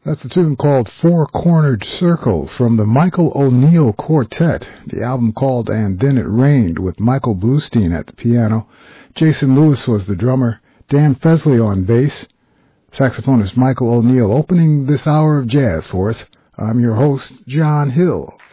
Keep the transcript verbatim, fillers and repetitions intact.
That's a tune called Four Cornered Circle from the Michael O'Neill Quartet. The album called And Then It Rained with Michael Bluestein at the piano. Jason Lewis was the drummer. Dan Fesley on bass. Saxophonist Michael O'Neill opening this hour of jazz for us. I'm your host, John Hill.